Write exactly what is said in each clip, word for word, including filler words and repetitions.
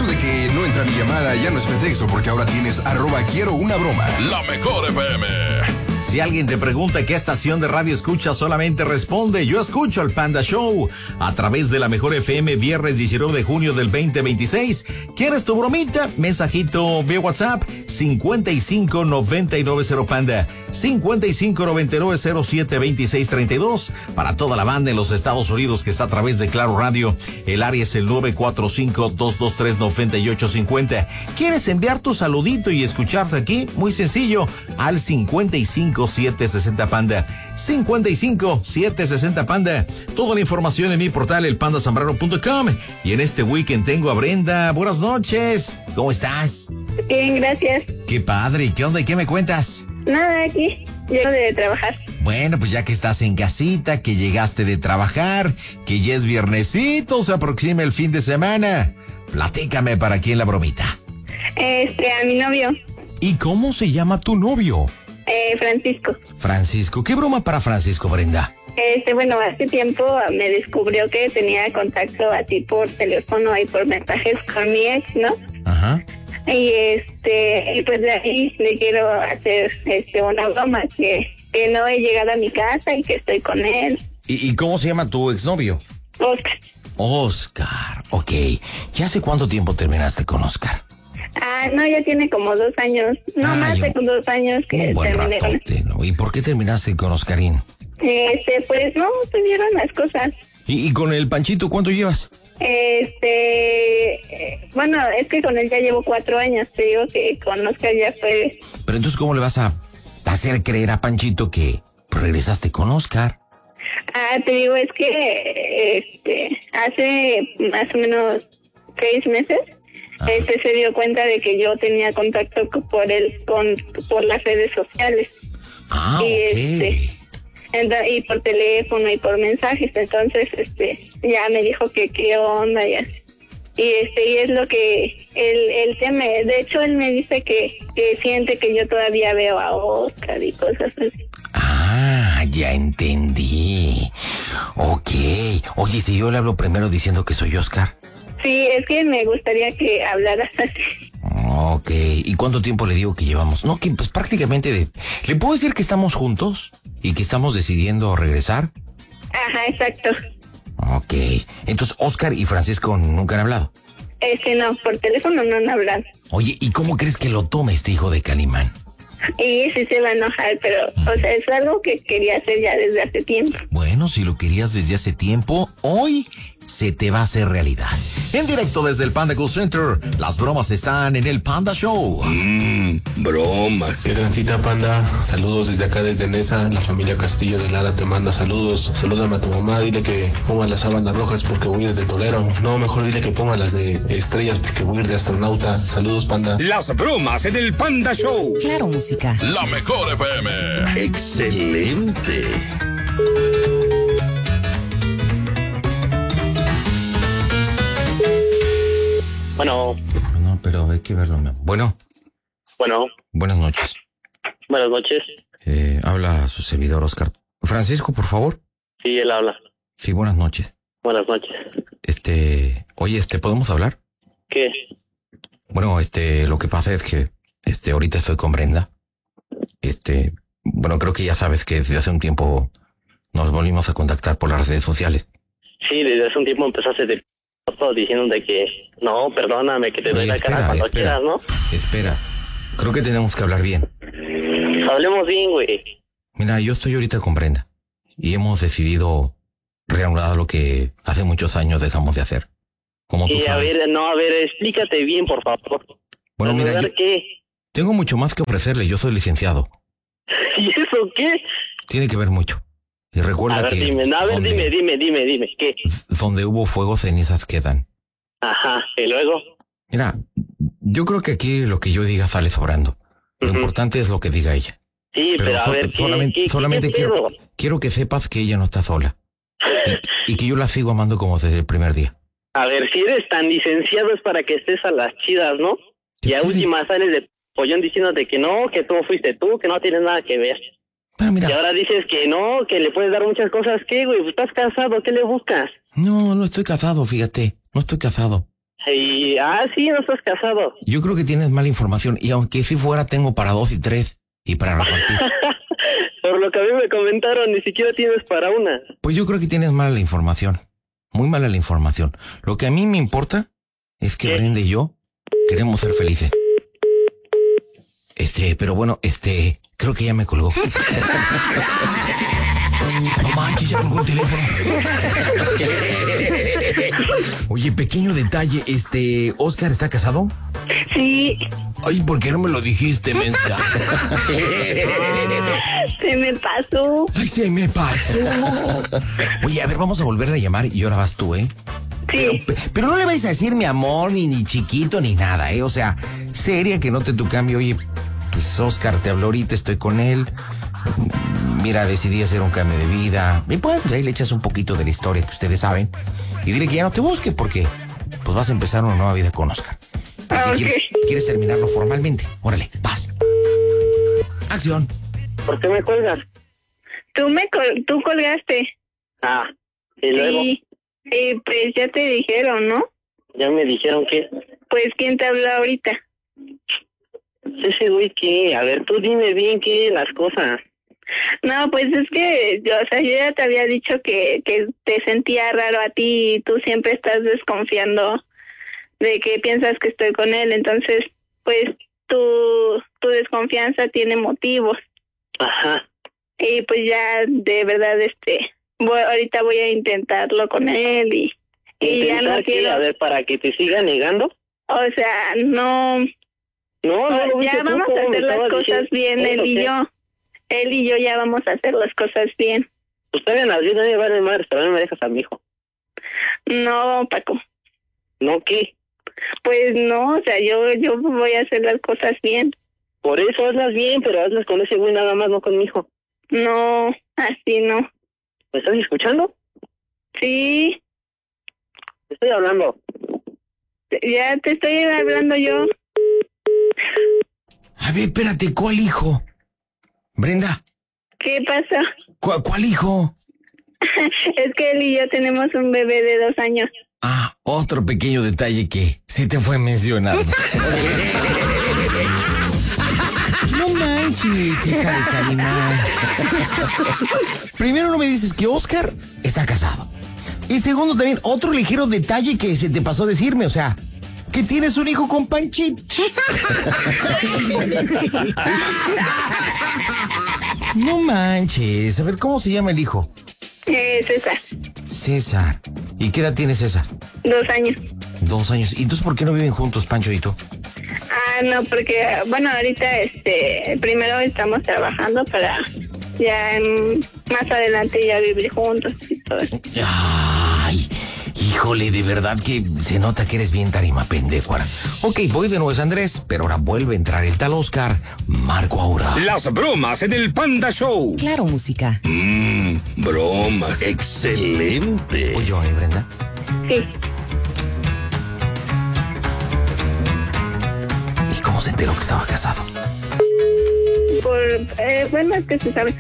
Eso de que no entra mi llamada ya no es pretexto, porque ahora tienes arroba quiero una broma. La mejor F M. Si alguien te pregunta qué estación de radio escucha, solamente responde: yo escucho el Panda Show a través de la mejor F M, viernes diecinueve de junio del veinte veintiséis. ¿Quieres tu bromita? Mensajito vía WhatsApp cincuenta y cinco noventa y nueve cero Panda, cincuenta y cinco noventa y nueve cero siete veintiséis treinta y dos. Para toda la banda en los Estados Unidos que está a través de Claro Radio, el área es el nueve cuatro cinco, dos dos tres, nueve ocho cinco cero. ¿Quieres enviar tu saludito y escucharte aquí? Muy sencillo, al cincuenta y cinco siete sesenta Panda, cincuenta y cinco siete sesenta Panda. Toda la información en mi portal el panda zambrano punto com. Y en este weekend tengo a Brenda. Buenas noches, ¿cómo estás? Bien, gracias. Qué padre, ¿qué onda y qué me cuentas? Nada, aquí llego de trabajar. Bueno, pues ya que estás en casita, que llegaste de trabajar, que ya es viernesito, se aproxima el fin de semana, platícame para quién la bromita. Este, a mi novio. ¿Y cómo se llama tu novio? Eh, Francisco. Francisco, ¿qué broma para Francisco, Brenda? Este, bueno, hace tiempo me descubrió que tenía contacto así por teléfono y por mensajes con mi ex, ¿no? Ajá. Y este, y pues de ahí le quiero hacer este una broma, que, que no he llegado a mi casa y que estoy con él. ¿Y, y cómo se llama tu exnovio? Oscar. Oscar, ok. ¿Y hace cuánto tiempo terminaste con Oscar? Ah, no, ya tiene como dos años, no Ah, más yo- de dos años que Un buen terminé con él. ratote, ¿no? ¿Y por qué terminaste con Oscarín? Este, pues no, tuvieron las cosas. ¿Y, y con el Panchito cuánto llevas? Este, eh, bueno, es que con él ya llevo cuatro años, te digo que con Oscar ya fue. Pero entonces, ¿cómo le vas a hacer creer a Panchito que regresaste con Oscar? Ah, te digo, es que, este, hace más o menos seis meses, Ajá. este se dio cuenta de que yo tenía contacto co- por él, con, por las redes sociales. Ah, y ok. este, enta- y por teléfono y por mensajes, entonces, este, ya me dijo que qué onda y así. Y este, y es lo que él, él teme. De hecho, él me dice que, que siente que yo todavía veo a Oscar y cosas así. Ah, ya entendí. Ok. Oye, si yo le hablo primero diciendo que soy Oscar. Sí, es que me gustaría que hablaras así. Ok. ¿Y cuánto tiempo le digo que llevamos? No, que pues prácticamente de... ¿Le puedo decir que estamos juntos? ¿Y que estamos decidiendo regresar? Ajá, exacto. Ok. Entonces, Oscar y Francisco nunca han hablado. Este, no, por teléfono no han hablado. Oye, ¿y cómo crees que lo tome este hijo de Calimán? Y sí se va a enojar, pero, o sea, es algo que quería hacer ya desde hace tiempo. Bueno, si lo querías desde hace tiempo, hoy se te va a hacer realidad. En directo desde el Panda Cool Center, las bromas están en el Panda Show. Mmm, bromas. ¿Qué transita, Panda? Saludos desde acá, desde Nesa. La familia Castillo de Lara te manda saludos. Salúdame a tu mamá, dile que ponga las sábanas rojas porque voy a ir de tolero. No, mejor dile que ponga las de estrellas porque voy a ir de astronauta. Saludos, Panda. Las bromas en el Panda Show. Claro, música. La mejor F M. Excelente. Bueno, No, pero hay que verlo. mi amor. Bueno, bueno, buenas noches. buenas noches. Eh, habla su servidor Oscar. Francisco, por favor. Sí, él habla. Sí, buenas noches. Buenas noches. Este, oye, este, ¿podemos hablar? ¿Qué? Bueno, este, lo que pasa es que, este, ahorita estoy con Brenda. Este, bueno, creo que ya sabes que desde hace un tiempo nos volvimos a contactar por las redes sociales. Sí, desde hace un tiempo empezaste de p*** diciendo de que no, perdóname, que te doy Oye, la cara espera, cuando espera. quieras, ¿no? Espera, creo que tenemos que hablar bien. Hablemos bien, güey. Mira, yo estoy ahorita con Brenda y hemos decidido reanudar lo que hace muchos años dejamos de hacer. Como tú Y a sabes. ver, no, a ver, explícate bien, por favor. Bueno, mira, ¿Reanudar yo qué? tengo mucho más que ofrecerle. Yo soy licenciado. ¿Y eso qué? Tiene que ver mucho. Y recuerda A ver, que dime, no, a ver, donde, dime, dime, dime, dime, ¿qué? donde hubo fuego, cenizas quedan. Ajá, y luego, Mira, yo creo que aquí lo que yo diga sale sobrando. Lo Ujú. importante es lo que diga ella. sí, pero, Pero a so- ver, ¿qué, solamente, qué, solamente qué quiero, pedo? quiero que sepas que ella no está sola. Y, y que yo la sigo amando como desde el primer día. A ver, si eres tan licenciado es para que estés a las chidas, ¿no? Y a Sí, última sales de pollón diciéndote que no, que tú fuiste tú, que no tienes nada que ver. Pero Y mira, ahora dices que no, que le puedes dar muchas cosas. ¿Qué, güey? Pues estás casado, ¿qué le buscas? no, no estoy casado, fíjate. No estoy casado. Y, ah, sí, no estás casado. Yo creo que tienes mala información. Y aunque si fuera, tengo para dos y tres. Y para repartir. Por lo que a mí me comentaron, ni siquiera tienes para una. Pues yo creo que tienes mala la información. Muy mala la información. Lo que a mí me importa es que ¿Qué? Brenda y yo queremos ser felices. Este, pero bueno, este, creo que ya me colgó. No manches, ya colgó el teléfono. Oye, pequeño detalle, este, ¿Oscar está casado? Sí, Ay, ¿por qué no me lo dijiste, mensa? se me pasó. Ay, se me pasó. Oye, a ver, vamos a volver a llamar y ahora vas tú, ¿eh? Sí. Pero, pero no le vais a decir mi amor, ni, ni chiquito, ni nada, ¿eh? O sea, seria, que note tu cambio. Oye, pues Oscar te habló ahorita, estoy con él. Mira, decidí hacer un cambio de vida. Y pues ahí le echas un poquito de la historia que ustedes saben. Y dile que ya no te busque porque pues vas a empezar una nueva vida con Oscar. Porque Ah, ok. quieres, quieres terminarlo formalmente. Órale, vas. Acción. ¿Por qué me cuelgas? Tú me col- tú colgaste. Ah, y luego Sí. Y pues ya te dijeron, ¿no? ya me dijeron que... Pues ¿quién te habló ahorita? Ese güey, ¿qué? A ver, tú dime bien qué las cosas. No, pues es que yo, o sea, yo ya te había dicho que, que te sentía raro a ti y tú siempre estás desconfiando de que piensas que estoy con él, entonces, pues tu, tu desconfianza tiene motivos. Ajá. Y pues ya, de verdad, este, voy, ahorita voy a intentarlo con él y, y ya no ¿Intentar qué? quiero, A ver, ¿para que te siga negando? o sea, no, No, no lo ya viste tú, vamos ¿cómo a me hacer las estabas cosas diciendo? bien, él ¿Eso y qué? yo. Él y yo ya vamos a hacer las cosas bien. Pues está bien, las diez no me vale madre, pero no me dejas a mi hijo. No, Paco. ¿No qué? Pues no, o sea, yo yo voy a hacer las cosas bien. Por eso hazlas bien, pero hazlas con ese güey nada más, no con mi hijo. No, así no. ¿Me estás escuchando? Sí, Te estoy hablando. ya te estoy hablando yo. A ver, espérate, ¿cuál hijo? Brenda, ¿Qué pasa? ¿cu- ¿cuál hijo? Es que él y yo tenemos un bebé de dos años. Ah, otro pequeño detalle que se te fue mencionado. No manches, hija de Calimán. Primero no me dices que Oscar está casado. Y segundo también, otro ligero detalle que se te pasó a decirme, o sea, que tienes un hijo con Panchito. No manches, a ver, ¿cómo se llama el hijo? Eh, César, César. ¿Y qué edad tiene César? dos años. Dos años. ¿Y entonces por qué no viven juntos, Pancho y tú? Ah, no, porque, bueno, ahorita, este, primero estamos trabajando para ya em, más adelante ya vivir juntos y todo eso. Ay, híjole, de verdad que se nota que eres bien tarima pendecuara. Ok, voy de nuevo, es Andrés, pero ahora vuelve a entrar el tal Oscar, Marco Aura. Las bromas en el Panda Show. Claro, música. Mmm, bromas. Excelente. Oye, ¿eh, Brenda? Sí, ¿Y cómo se enteró que estaba casado? por, eh, bueno, es que se sabe.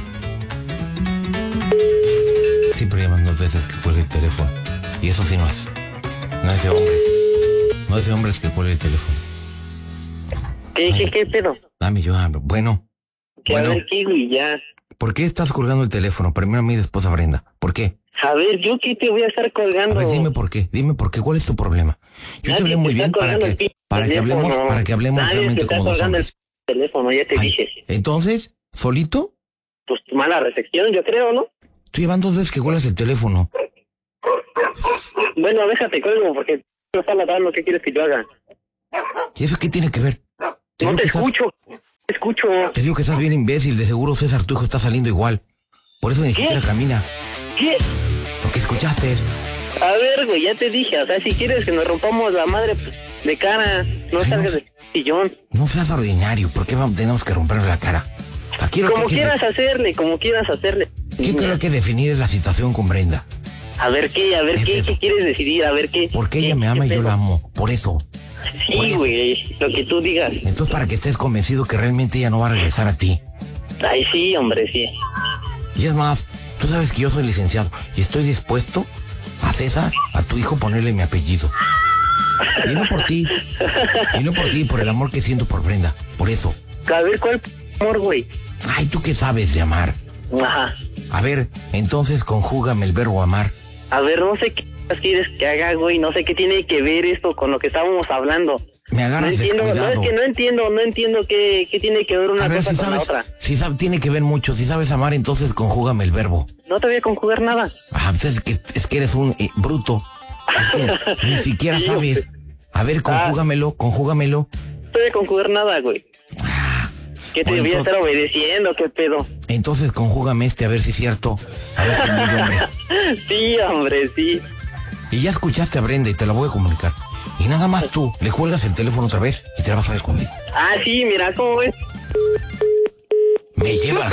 Siempre llaman dos veces que cuelgue el teléfono. Y eso sí no es. No es de hombre. No es de hombres que cuelgue el teléfono. ¿Qué, qué, qué pedo? Dame, yo hablo. Bueno. Que Bueno. a ver qué, güey, ya. ¿Por qué estás colgando el teléfono? Primero a mí y después a Brenda. ¿Por qué? A ver, yo qué te voy a estar A colgando. ver, dime por qué. Dime por qué. ¿Cuál es tu problema? Yo te Nadie hablé muy te está bien para colgando que, el pinche para que hablemos, teléfono. para que hablemos Nadie realmente te está como dos colgando el hombres. teléfono, ya te Ay, dije. entonces, ¿solito? Pues mala recepción, yo creo, ¿no? Tú llevan dos veces que cuelgas el teléfono. Bueno, déjate cuelgo porque no está ladrando. ¿Qué quieres que yo haga? ¿Y eso qué tiene que ver? Te No digo te que estás- escucho. Te escucho. Te digo que estás bien imbécil. De seguro César, tu hijo está saliendo igual. Por eso ni ¿Qué? siquiera camina. ¿Qué? Lo que escuchaste es... A ver, güey, ya te dije. O sea, si quieres que nos rompamos la madre, pues, de cara. No Ay, salgas no. del sillón. No seas ordinario. ¿Por qué vamos- tenemos que rompernos la cara? Aquí lo Como que hay que... quieras hacerle, como quieras hacerle. ¿Qué creo que hay que definir es la situación con Brenda? A ver qué, a ver Es qué, eso. qué quieres decidir, a ver qué. Porque ella qué- me ama qué y yo pedo. la amo. Por eso. Por Sí, eso. güey, lo que tú digas. Entonces, para que estés convencido que realmente ella no va a regresar a ti. Ay, sí, hombre, sí. Y es más, tú sabes que yo soy licenciado y estoy dispuesto a César, a tu hijo, ponerle mi apellido. Y no por ti. Y no por ti, por el amor que siento por Brenda. Por eso. A ver, ¿cuál amor, güey? Ay, ¿tú qué sabes de amar? Ajá. A ver, entonces conjúgame el verbo amar. A ver, no sé qué quieres que haga, güey. No sé qué tiene que ver esto con lo que estábamos hablando. Me agarras no entiendo, descuidado. No, es que no entiendo, no entiendo qué, qué tiene que ver una A ver, cosa si con sabes, la otra. si sabes, tiene que ver mucho. Si sabes amar, entonces conjúgame el verbo. No te voy a conjugar nada. Ah, pues es que, es que eres un eh, bruto. Es que ni siquiera Sí, sabes. A ver, conjúgamelo, conjúgamelo. No te voy a conjugar nada, güey. ¿Qué te Bueno, voy a entonces- estar obedeciendo? ¿Qué pedo? Entonces conjúgame este, a ver si es cierto. A ver si es muy hombre. Sí, hombre, sí. Y ya escuchaste a Brenda y te la voy a comunicar. Y nada más tú, le cuelgas el teléfono otra vez y te la vas a ver conmigo. Ah, sí, mira, ¿cómo ves? Me llevas.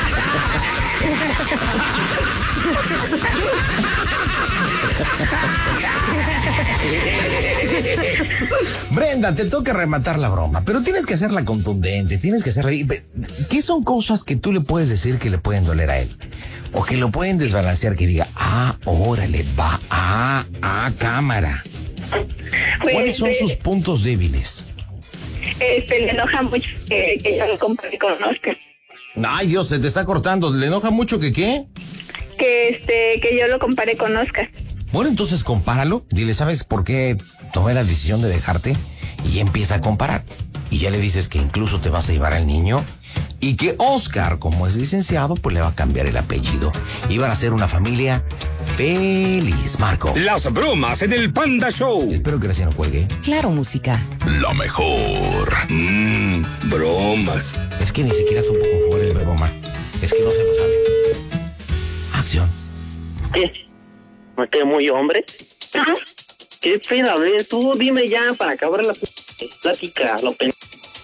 Brenda, te toca rematar la broma, pero tienes que hacerla contundente, tienes que hacerla... ¿Qué son cosas que tú le puedes decir que le pueden doler a él? O que lo pueden desbalancear, que diga, ah, órale, va, ah, ah, cámara. Pues, ¿Cuáles son eh, sus puntos débiles? Este, le enoja mucho que, que yo lo compare con Oscar. Ay, Dios, se te está cortando. ¿Le enoja mucho que qué? Que este, que yo lo compare con Oscar. Bueno, entonces compáralo. Dile, ¿sabes por qué tomé la decisión de dejarte? Y ya empieza a comparar. Y ya le dices que incluso te vas a llevar al niño. Y que Oscar, como es licenciado, pues le va a cambiar el apellido. Y van a ser una familia feliz, Marco. Las bromas en el Panda Show. Espero que recién no cuelgue. Claro, música. La mejor. Mmm, bromas. Es que ni siquiera supo conjugar el verbo amar. Es que no se lo sabe. Acción. ¿Qué? ¿Me quedé muy hombre? Ajá. ¿Qué pedo? A ver, tú dime ya para acabar la plática, lo pen...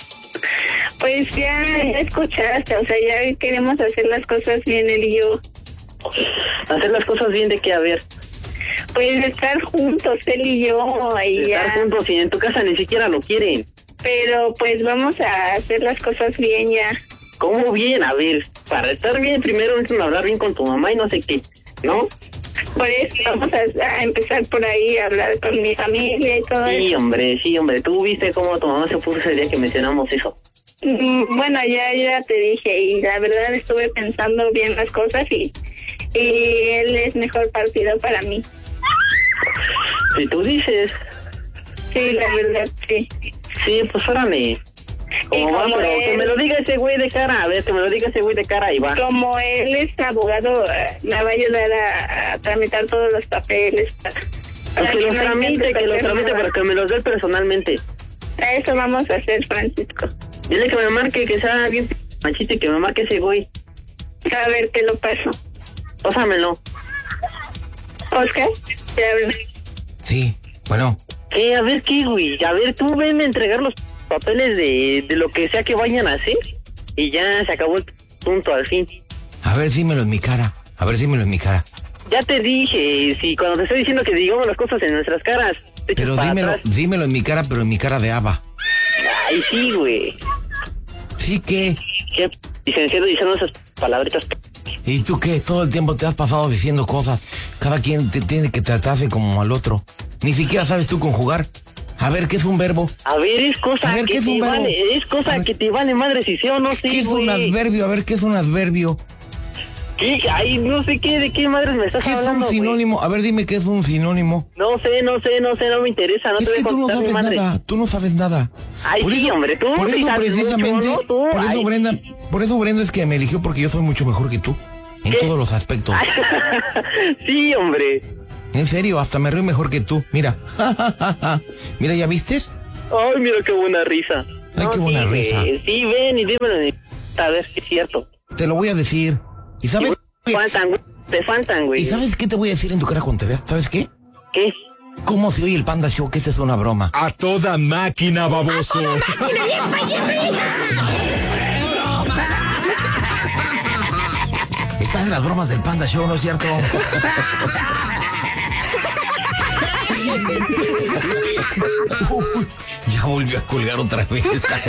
Pues ya, ya escuchaste, o sea, ya queremos hacer las cosas bien él y yo. Hacer las cosas bien de qué, a ver. Pues estar juntos, él y yo, y Estar ya. juntos y en tu casa ni siquiera lo quieren. Pero pues vamos a hacer las cosas bien ya. ¿Cómo bien? A ver, para estar bien primero necesitas hablar bien con tu mamá y no sé qué, ¿no? Por eso vamos a, a empezar por ahí, a hablar con mi familia y todo Sí, eso. hombre, sí, hombre. ¿Tú viste cómo tu mamá se puso ese día que mencionamos eso? Mm, Bueno, ya, ya te dije, y la verdad estuve pensando bien las cosas y, y él es mejor partido para mí. Si tú dices, Sí, la verdad, sí. sí, pues órale. Y Como va, como pero él- que me lo diga ese güey de cara. A ver, que me lo diga ese güey de cara y va. Como él es abogado, eh, me va a ayudar a, a tramitar todos los papeles. Para, para Que los no tramite, intente que los hacer tramite, nada. pero que me los dé personalmente. A eso vamos a hacer, Francisco. Dile que me marque, que sea bien manchito y que me marque ese güey. A ver, te lo paso. Pásamelo. Oscar, te hablo. Sí, bueno. ¿Qué? A ver, ¿qué, güey? A ver, tú ven a entregar los papeles de, de lo que sea que vayan a hacer y ya se acabó el punto al fin. A ver, dímelo en mi cara. A ver, dímelo en mi cara. Ya te dije, si cuando te estoy diciendo que digamos las cosas en nuestras caras, te echas Pero para dímelo, atrás. dímelo en mi cara, pero en mi cara de haba. Ay, sí, güey. ¿Sí qué? ¿Qué licenciado diciendo esas palabritas? ¿Y tú qué? Todo el tiempo te has pasado diciendo cosas. Cada quien te tiene que tratarse como al otro. Ni siquiera sabes tú conjugar. A ver, ¿qué es un verbo? A ver, es cosa A ver, ¿qué que es te un verbo? vale, es A cosa ver. que te vale madre si sí o no sí, ¿Qué es un güey. adverbio? A ver, ¿qué es un adverbio? ¿Qué? Ay, no sé qué, de qué madres me estás ¿Qué es hablando, un güey. sinónimo? A ver, dime qué es un sinónimo. No sé, no sé, no sé, no me interesa, no Es te voy que a tú no contar mi sabes madre. nada, tú no sabes nada. Ay, por sí, eso, hombre, tú por sí eso sabes precisamente, mucho, ¿no? Tú, por eso ay. Brenda, por eso Brenda es que me eligió porque yo soy mucho mejor que tú. En ¿Qué? todos los aspectos. Sí, hombre. En serio, hasta me río mejor que tú. Mira. Mira, ¿ya vistes? Ay, mira qué buena risa. Ay, qué buena sí, risa. güey, sí, ven y dímelo de a ver si es cierto. Te lo voy a decir. ¿Y sabes? Te faltan, güey, te faltan, güey. ¿Y sabes qué te voy a decir en tu cara cuando te vea? ¿Sabes qué? ¿Qué? ¿Cómo se oye el Panda Show? Que esa es una broma. A toda máquina, baboso. Estás en las bromas del Panda Show, ¿no es cierto? Uy, ya volvió a colgar otra vez.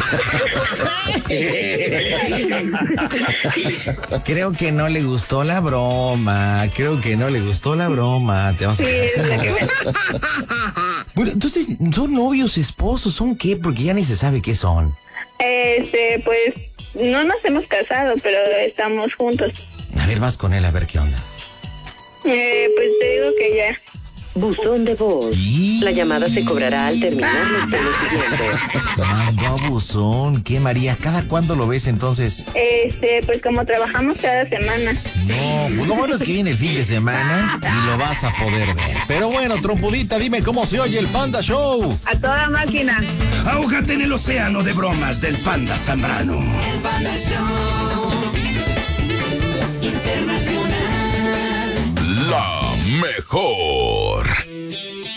Creo que no le gustó la broma. Creo que no le gustó la broma. Te vas a Sí, quedar sin es la que voz. Bueno, entonces, ¿son novios, esposos? ¿Son qué? Porque ya ni se sabe qué son. Este, pues, no nos hemos casado, pero estamos juntos. A ver, vas con él a ver qué onda. Eh, pues te digo que ya. Buzón de voz. ¿Y? La llamada se cobrará al terminar los tonos siguientes. Mandó a buzón. ¿Qué, María? ¿Cada cuándo lo ves entonces? Este, pues como trabajamos cada semana. No, pues lo bueno es que viene el fin de semana y lo vas a poder ver. Pero bueno, trompudita, dime cómo se oye el Panda Show. A toda máquina. Ahógate en el océano de bromas del Panda Zambrano. El Panda Show Internacional. La mejor.